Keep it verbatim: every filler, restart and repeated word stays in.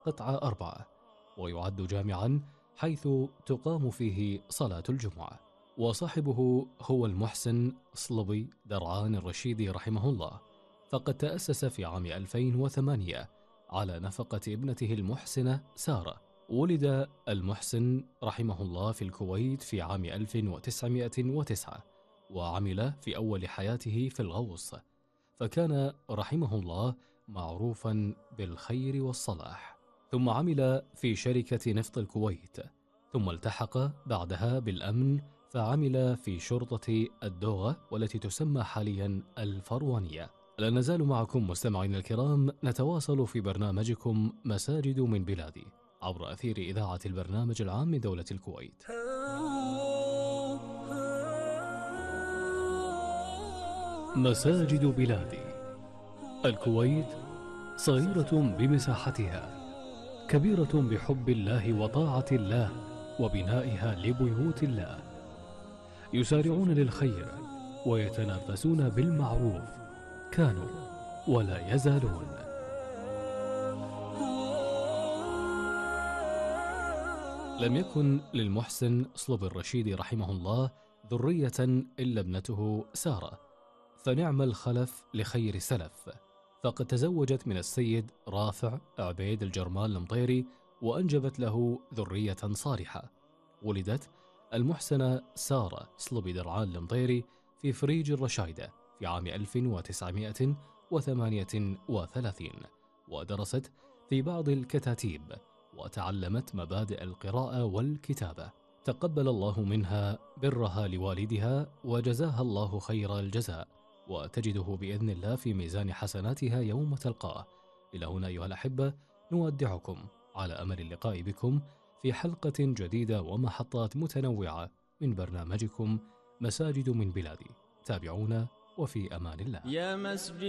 قطعة أربعة، ويعد جامعا حيث تقام فيه صلاة الجمعة. وصاحبه هو المحسن صلبي درعان الرشيدي رحمه الله، فقد تأسس في عام ألفين وثمانية على نفقة ابنته المحسنة سارة. ولد المحسن رحمه الله في الكويت في عام ألف وتسعمائة وتسعة، وعمل في أول حياته في الغوص، فكان رحمه الله معروفا بالخير والصلاح. ثم عمل في شركة نفط الكويت، ثم التحق بعدها بالأمن فعمل في شرطة الدوغة والتي تسمى حاليا الفروانية. لا نزال معكم مستمعين الكرام نتواصل في برنامجكم مساجد من بلادي عبر أثير إذاعة البرنامج العام من دولة الكويت. مساجد بلادي. الكويت صغيرة بمساحتها، كبيرة بحب الله وطاعة الله وبنائها لبيوت الله، يسارعون للخير ويتنافسون بالمعروف، كانوا ولا يزالون. لم يكن للمحسن صلب الرشيدي رحمه الله ذرية إلا ابنته سارة، فنعم الخلف لخير سلف، فقد تزوجت من السيد رافع عبيد الجرمال المطيري وأنجبت له ذرية صالحة. ولدت المحسنة سارة صلبي درعان المطيري في فريج الرشايدة في عام ألف وتسعمائة وثمانية وثلاثين، ودرست في بعض الكتاتيب وتعلمت مبادئ القراءة والكتابة. تقبل الله منها برها لوالدها وجزاها الله خير الجزاء، وتجده بإذن الله في ميزان حسناتها يوم تلقاه. إلى هنا أيها الأحبة نودعكم على أمل اللقاء بكم في حلقة جديدة ومحطات متنوعة من برنامجكم مساجد من بلادي. تابعونا وفي أمان الله. يا مسجد